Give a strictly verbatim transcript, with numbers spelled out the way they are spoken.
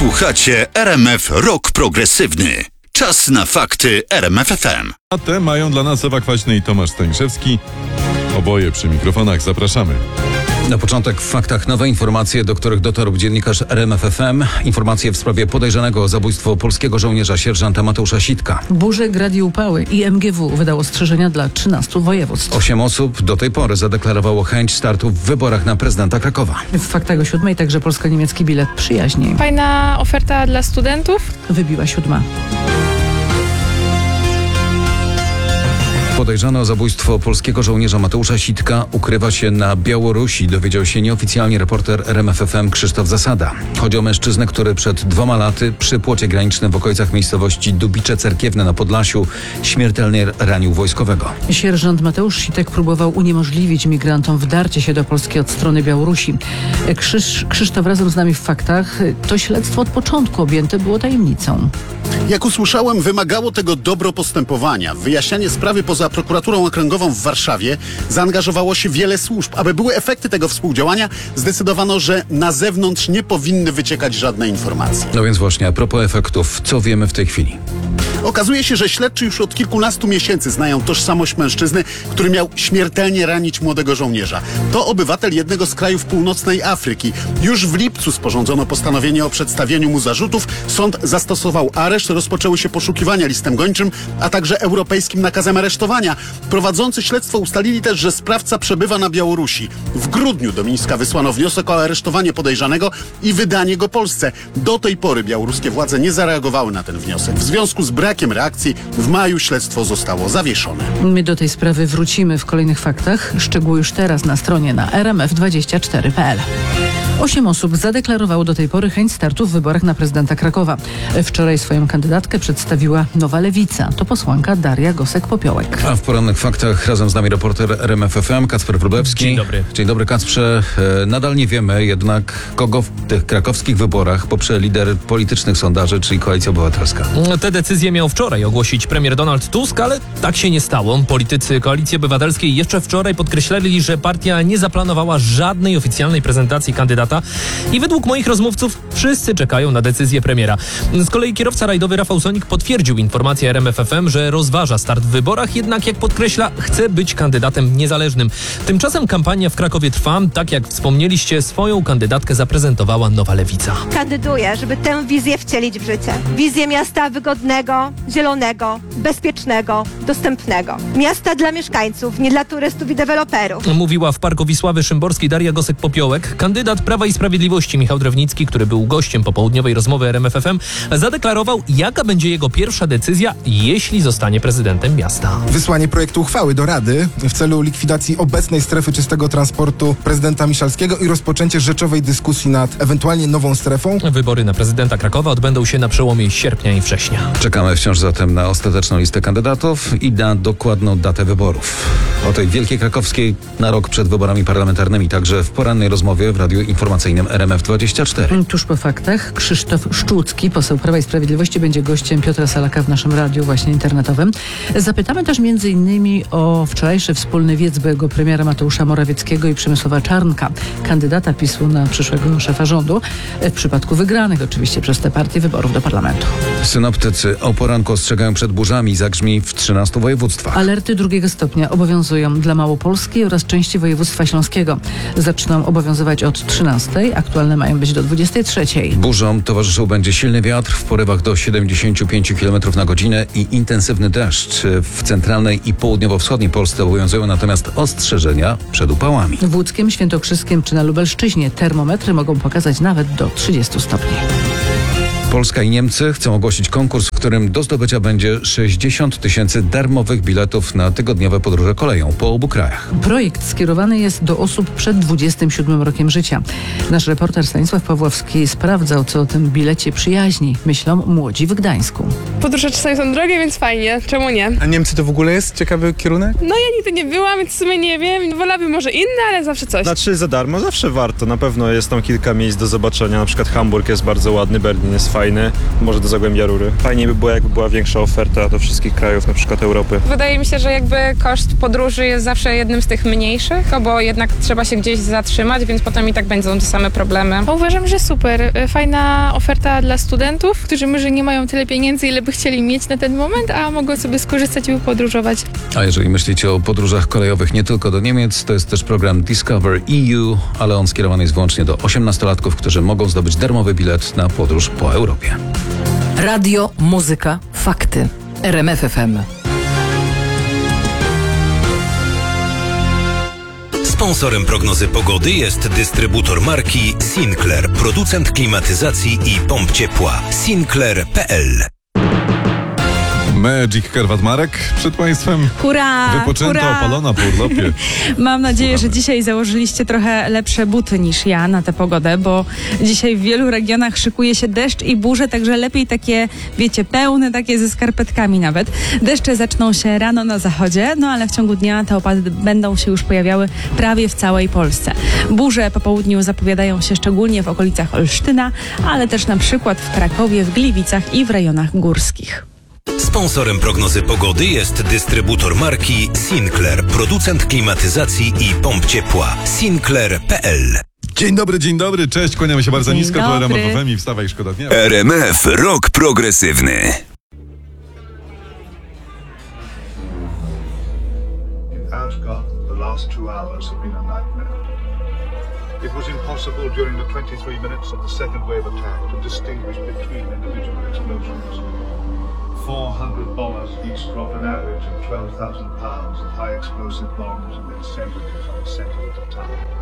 Słuchacie R M F Rock Progresywny. Czas na fakty R M F F M. A te mają dla nas Ewa Kwaśny i Tomasz Stańszewski. Oboje przy mikrofonach. Zapraszamy. Na początek w faktach nowe informacje, do których dotarł dziennikarz R M F F M. Informacje w sprawie podejrzanego o zabójstwo polskiego żołnierza sierżanta Mateusza Sitka. Burze, grad i upały i M G W wydało ostrzeżenia dla trzynastu województw. Osiem osób do tej pory zadeklarowało chęć startu w wyborach na prezydenta Krakowa. W faktach o siódmej także polsko-niemiecki bilet przyjaźni. Fajna oferta dla studentów. Wybiła siódma. Podejrzany o zabójstwo polskiego żołnierza Mateusza Sitka ukrywa się na Białorusi, dowiedział się nieoficjalnie reporter R M F F M Krzysztof Zasada. Chodzi o mężczyznę, który przed dwoma laty przy płocie granicznym w okolicach miejscowości Dubicze Cerkiewne na Podlasiu śmiertelnie ranił wojskowego. Sierżant Mateusz Sitek próbował uniemożliwić migrantom wdarcie się do Polski od strony Białorusi. Krzysz, Krzysztof razem z nami w faktach. To śledztwo od początku objęte było tajemnicą. Jak usłyszałem, wymagało tego dobro postępowania. W wyjaśnianie sprawy poza prokuraturą okręgową w Warszawie zaangażowało się wiele służb. Aby były efekty tego współdziałania, zdecydowano, że na zewnątrz nie powinny wyciekać żadne informacje. No więc właśnie, a propos efektów, co wiemy w tej chwili? Okazuje się, że śledczy już od kilkunastu miesięcy znają tożsamość mężczyzny, który miał śmiertelnie ranić młodego żołnierza. To obywatel jednego z krajów północnej Afryki. Już w lipcu sporządzono postanowienie o przedstawieniu mu zarzutów. Sąd zastosował areszt, rozpoczęły się poszukiwania listem gończym, a także europejskim nakazem aresztowania. Prowadzący śledztwo ustalili też, że sprawca przebywa na Białorusi. W grudniu do Mińska wysłano wniosek o aresztowanie podejrzanego i wydanie go Polsce. Do tej pory białoruskie władze nie zareagowały na ten wniosek. W związku z brakiem reakcji w maju śledztwo zostało zawieszone. My do tej sprawy wrócimy w kolejnych faktach. Szczegóły już teraz na stronie na r m f dwadzieścia cztery kropka p l. Osiem osób zadeklarowało do tej pory chęć startu w wyborach na prezydenta Krakowa. Wczoraj swoją kandydatkę przedstawiła Nowa Lewica. To posłanka Daria Gosek-Popiołek. A w porannych faktach razem z nami reporter R M F F M Kacper Wróblewski. Dzień dobry. Dzień dobry, Kacprze. E, nadal nie wiemy jednak, kogo w tych krakowskich wyborach poprze lider politycznych sondaży, czyli Koalicja Obywatelska. Te decyzje miał wczoraj ogłosić premier Donald Tusk, ale tak się nie stało. Politycy Koalicji Obywatelskiej jeszcze wczoraj podkreślali, że partia nie zaplanowała żadnej oficjalnej prezentacji kandydata i według moich rozmówców wszyscy czekają na decyzję premiera. Z kolei kierowca rajdowy Rafał Sonik potwierdził informację R M F F M, że rozważa start w wyborach, jednak jak podkreśla, chce być kandydatem niezależnym. Tymczasem kampania w Krakowie trwa. Tak jak wspomnieliście, swoją kandydatkę zaprezentowała Nowa Lewica. Kandyduję, żeby tę wizję wcielić w życie. Wizję miasta wygodnego, zielonego, bezpiecznego, dostępnego. Miasta dla mieszkańców, nie dla turystów i deweloperów. Mówiła w Parku Wisławy Szymborskiej Daria Gosek-Popiołek. Kandydat Prawa i Sprawiedliwości Michał Drewnicki, który był gościem popołudniowej rozmowy R M F F M, zadeklarował, jaka będzie jego pierwsza decyzja, jeśli zostanie prezydentem miasta. Wysłanie projektu uchwały do Rady w celu likwidacji obecnej strefy czystego transportu prezydenta Miszalskiego i rozpoczęcie rzeczowej dyskusji nad ewentualnie nową strefą. Wybory na prezydenta Krakowa odbędą się na przełomie sierpnia i września. Czekamy wciąż zatem na ostateczną listę kandydatów i na dokładną datę wyborów. O tej wielkiej krakowskiej na rok przed wyborami parlamentarnymi także w porannej rozmowie w Radiu Informacyjnym R M F dwadzieścia cztery. Tuż po faktach Krzysztof Szczucki, poseł Prawa i Sprawiedliwości, będzie gościem Piotra Salaka w naszym radiu właśnie internetowym. Zapytamy też między innymi o wczorajszy wspólny wiec byłego premiera Mateusza Morawieckiego i Przemysława Czarnka, kandydata PiSu na przyszłego szefa rządu, w przypadku wygranych oczywiście przez tę partię wyborów do parlamentu. Synoptycy o poranku ostrzegają przed burzami, zagrzmi w trzynastu województwach. Alerty drugiego stopnia obowiązują dla Małopolski oraz części województwa śląskiego. Zaczną obowiązywać od trzynastej, aktualne mają być do dwudziestej trzeciej. Burzom towarzyszył będzie silny wiatr w porywach do siedemdziesięciu pięciu kilometrów na godzinę i intensywny deszcz. W centralnej i południowo-wschodniej Polsce obowiązują natomiast ostrzeżenia przed upałami. W Łódzkiem, Świętokrzyskiem czy na Lubelszczyźnie termometry mogą pokazać nawet do trzydziestu stopni. Polska i Niemcy chcą ogłosić konkurs, w którym do zdobycia będzie sześćdziesiąt tysięcy darmowych biletów na tygodniowe podróże koleją po obu krajach. Projekt skierowany jest do osób przed dwudziestym siódmym rokiem życia. Nasz reporter Stanisław Pawłowski sprawdzał, co o tym bilecie przyjaźni myślą młodzi w Gdańsku. Podróże czasami są drogie, więc fajnie. Czemu nie? A Niemcy to w ogóle jest ciekawy kierunek? No ja nigdy nie byłam, więc w sumie nie wiem. Wolałabym może inne, ale zawsze coś. Znaczy za darmo zawsze warto. Na pewno jest tam kilka miejsc do zobaczenia. Na przykład Hamburg jest bardzo ładny, Berlin jest fajny. fajny, może do Zagłębia Rury. Fajniej by było, jakby była większa oferta do wszystkich krajów, na przykład Europy. Wydaje mi się, że jakby koszt podróży jest zawsze jednym z tych mniejszych, bo jednak trzeba się gdzieś zatrzymać, więc potem i tak będą te same problemy. Uważam, że super. Fajna oferta dla studentów, którzy może nie mają tyle pieniędzy, ile by chcieli mieć na ten moment, a mogą sobie skorzystać i podróżować. A jeżeli myślicie o podróżach kolejowych nie tylko do Niemiec, to jest też program Discover E U, ale on skierowany jest wyłącznie do osiemnastolatków, którzy mogą zdobyć darmowy bilet na podróż po Europie. Radio, muzyka, fakty. R M F F M. Sponsorem prognozy pogody jest dystrybutor marki Sinclair, producent klimatyzacji i pomp ciepła. Sinclair kropka p l. Magic Karwat Marek przed Państwem. Hurra! Wypoczęta, hurra. opalona po urlopie. Mam nadzieję, Słuchamy. że dzisiaj założyliście trochę lepsze buty niż ja na tę pogodę, bo dzisiaj w wielu regionach szykuje się deszcz i burze, także lepiej takie, wiecie, pełne, takie ze skarpetkami nawet. Deszcze zaczną się rano na zachodzie, no ale w ciągu dnia te opady będą się już pojawiały prawie w całej Polsce. Burze po południu zapowiadają się szczególnie w okolicach Olsztyna, ale też na przykład w Krakowie, w Gliwicach i w rejonach górskich. Sponsorem prognozy pogody jest dystrybutor marki Sinclair, producent klimatyzacji i pomp ciepła. Sinclair kropka p l. Dzień dobry, dzień dobry, cześć, kłaniamy się bardzo Dzień nisko, tu R M dobry. F F M i wstawaj, szkoda dnia. R M F Rok Progresywny. Outcome, the last two hours have been a nightmare. It was impossible during the twenty-three minutes of the second wave attack to distinguish between individual explosions. four hundred bombers each dropped an average of twelve thousand pounds of high explosive bombs and then sent it on a centimetre time.